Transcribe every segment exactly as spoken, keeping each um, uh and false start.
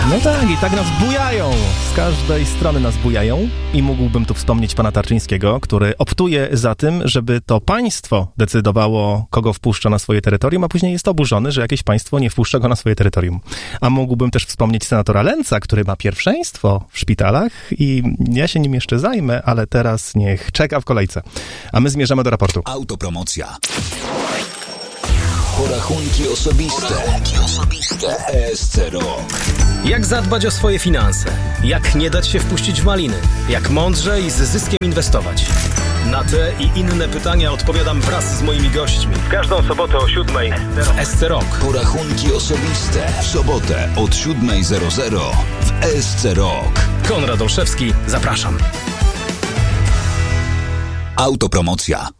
No tak, i tak nas bujają. Z każdej strony nas bujają. I mógłbym tu wspomnieć pana Tarczyńskiego, który optuje za tym, żeby to państwo decydowało, kogo wpuszcza na swoje terytorium, a później jest oburzony, że jakieś państwo nie wpuszcza go na swoje terytorium. A mógłbym też wspomnieć senatora Lęca, który ma pierwszeństwo w szpitalach i ja się nim jeszcze zajmę, ale teraz niech czeka w kolejce. A my zmierzamy do raportu. Autopromocja. Porachunki osobiste. Porachunki osobiste. W E S C Rok. Jak zadbać o swoje finanse? Jak nie dać się wpuścić w maliny? Jak mądrze i z zyskiem inwestować? Na te i inne pytania odpowiadam wraz z moimi gośćmi. W każdą sobotę o siódmej w E S C Rok. Porachunki osobiste. W sobotę od siódmej zero zero w E S C Rok. Konrad Olszewski, zapraszam. Autopromocja.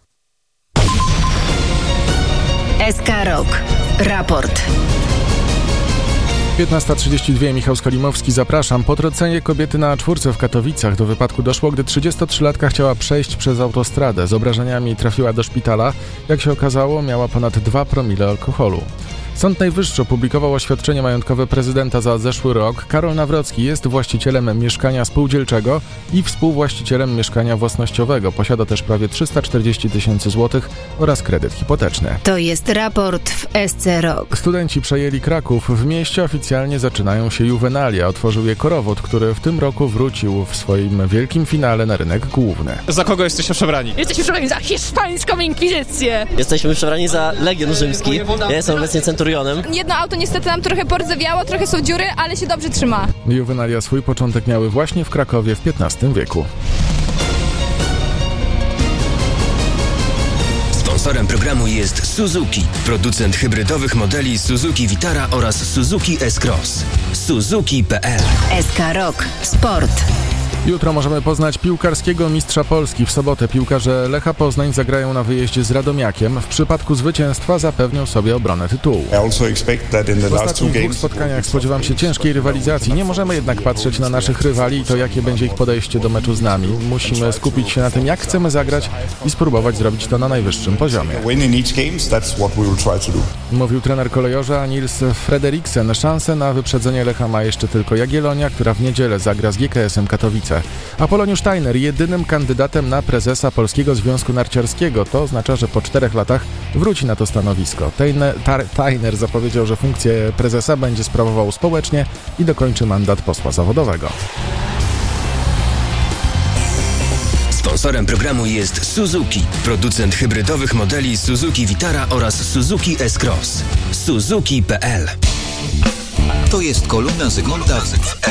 S K Rok. Raport. piętnasta trzydzieści dwa, Michał Skolimowski, zapraszam. Po trącenie kobiety na czwórce w Katowicach do wypadku doszło, gdy trzydziestotrzylatka chciała przejść przez autostradę. Z obrażeniami trafiła do szpitala. Jak się okazało, miała ponad dwa promile alkoholu. Sąd Najwyższy opublikował oświadczenie majątkowe prezydenta za zeszły rok. Karol Nawrocki jest właścicielem mieszkania spółdzielczego i współwłaścicielem mieszkania własnościowego. Posiada też prawie trzysta czterdzieści tysięcy złotych oraz kredyt hipoteczny. To jest raport w S C Rok. Studenci przejęli Kraków. W mieście oficjalnie zaczynają się juwenalia. Otworzył je Korowód, który w tym roku wrócił w swoim wielkim finale na rynek główny. Za kogo jesteście przebrani? Jesteśmy przebrani za hiszpańską inkwizycję. Jesteśmy przebrani za Legion Rzymski. Ja jestem obecnie centurionem. Jedno auto niestety nam trochę pordzewiało, trochę są dziury, ale się dobrze trzyma. Juwenalia swój początek miały właśnie w Krakowie w piętnastym wieku. Sponsorem programu jest Suzuki, producent hybrydowych modeli Suzuki Vitara oraz Suzuki S-Cross. Suzuki kropka p l. S K Rok. Sport. Jutro możemy poznać piłkarskiego mistrza Polski. W sobotę piłkarze Lecha Poznań zagrają na wyjeździe z Radomiakiem. W przypadku zwycięstwa zapewnią sobie obronę tytułu. W ostatnich dwóch spotkaniach spodziewam się ciężkiej rywalizacji. Nie możemy jednak patrzeć na naszych rywali i to, jakie będzie ich podejście do meczu z nami. Musimy skupić się na tym, jak chcemy zagrać i spróbować zrobić to na najwyższym poziomie. Mówił trener kolejorza Nils Frederiksen. Szansę na wyprzedzenie Lecha ma jeszcze tylko Jagiellonia, która w niedzielę zagra z G K S-em Katowice. Apoloniusz Tajner jedynym kandydatem na prezesa Polskiego Związku Narciarskiego. To oznacza, że po czterech latach wróci na to stanowisko. Tajner, Tajner zapowiedział, że funkcję prezesa będzie sprawował społecznie i dokończy mandat posła zawodowego. Sponsorem programu jest Suzuki, producent hybrydowych modeli Suzuki Vitara oraz Suzuki S-Cross. Suzuki kropka p l. To jest kolumna Zygmunta w